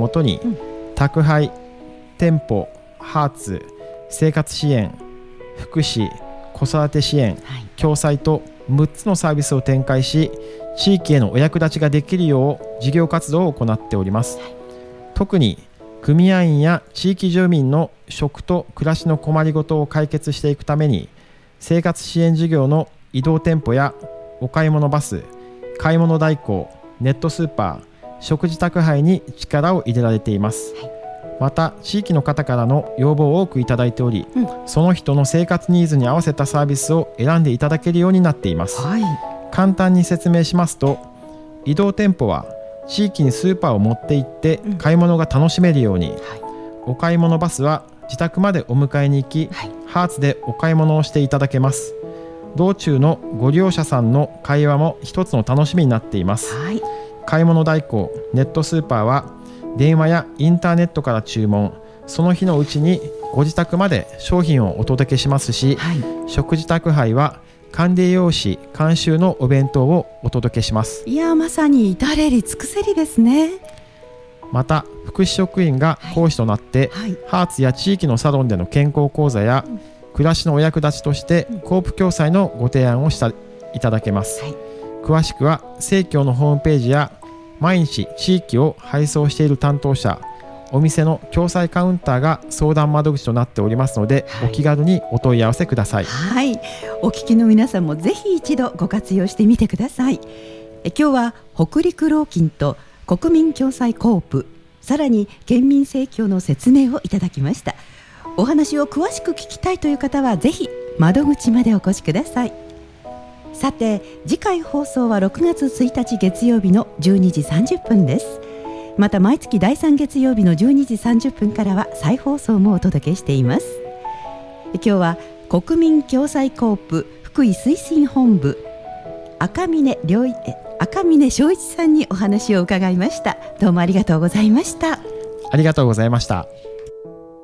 もとに、宅配、店舗、ハーツ、生活支援、福祉、子育て支援、共済と6つのサービスを展開し、地域へのお役立ちができるよう事業活動を行っております。特に組合員や地域住民の食と暮らしの困りごとを解決していくために、生活支援事業の移動店舗やお買い物バス、買い物代行、ネットスーパー、食事宅配に力を入れられています。また地域の方からの要望を多くいただいており、その人の生活ニーズに合わせたサービスを選んでいただけるようになっています。簡単に説明しますと、移動店舗は地域にスーパーを持って行って買い物が楽しめるように、お買い物バスは自宅までお迎えに行き、ハーツでお買い物をしていただけます。道中のご利用者さんの会話も一つの楽しみになっています。買い物代行、ネットスーパーは電話やインターネットから注文、その日のうちにご自宅まで商品をお届けしますし、食事宅配は管理栄養士監修のお弁当をお届けします。 いや、まさに至れり尽くせりですね。 また福祉職員が講師となって、ハーツや地域のサロンでの健康講座や、暮らしのお役立ちとしてコープ共済のご提案をしていただけます。詳しくは生協のホームページや毎日地域を配送している担当者、お店の共済カウンターが相談窓口となっておりますので、お気軽にお問い合わせください。 お聞きの皆さんもぜひ一度ご活用してみてください。今日は北陸老金と国民共済コープ、さらに県民生協の説明をいただきました。お話を詳しく聞きたいという方はぜひ窓口までお越しください。さて、次回放送は6月1日月曜日の12時30分です。また毎月第3月曜日の12時30分からは再放送もお届けしています。今日は国民共済コープ福井推進本部赤嶺正一さんにお話を伺いました。どうもありがとうございました。 ありがとうございました。